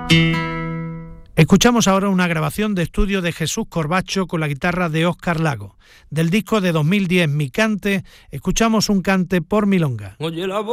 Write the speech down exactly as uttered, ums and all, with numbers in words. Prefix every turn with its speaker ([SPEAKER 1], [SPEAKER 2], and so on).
[SPEAKER 1] Escuchamos ahora una grabación de estudio de Jesús Corbacho con la guitarra de Óscar Lago. Del disco de dos mil diez Mi Cante, escuchamos un cante por milonga.
[SPEAKER 2] Oye la